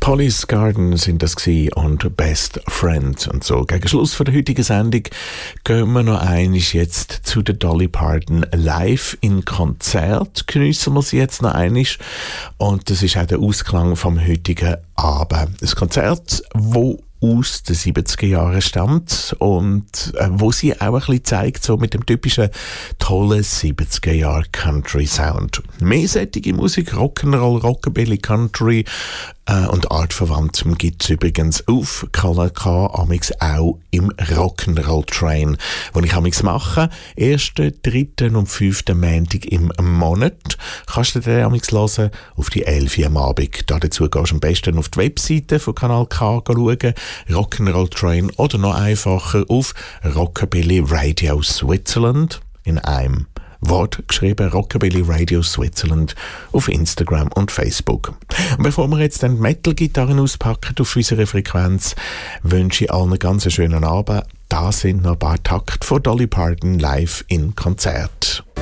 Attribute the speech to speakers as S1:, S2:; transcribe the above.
S1: Police Garden sind das gewesen und Best Friend. Und so, gegen Schluss von der heutigen Sendung gehen wir noch einmal jetzt zu der Dolly Parton live in Konzert. Geniessen wir sie jetzt noch einmal. Und das ist auch der Ausklang vom heutigen Abend. Ein Konzert, wo aus den 70er Jahren stammt und wo sie auch ein bisschen zeigt, so mit dem typischen tollen 70er Jahr Country Sound. Mehr solche Musik, Rock'n'Roll, Rockabilly, Country und Artverwandtem gibt es übrigens auf Kanal K, amix auch im Rock'n'Roll Train, wo ich amix mache. 1., 3. und 5. Montag im Monat. Kannst du den amix hören auf die 11 Uhr am Abend. Dazu gehst du am besten auf die Webseite von Kanal K schauen, Rock'n'Roll Train, oder noch einfacher auf Rockabilly Radio Switzerland in einem Wort geschrieben, Rockabilly Radio Switzerland auf Instagram und Facebook. Und bevor wir jetzt dann Metal-Gitarren auspacken auf unserer Frequenz, wünsche ich allen einen ganz schönen Abend. Da sind noch ein paar Takte von Dolly Parton live in Konzert.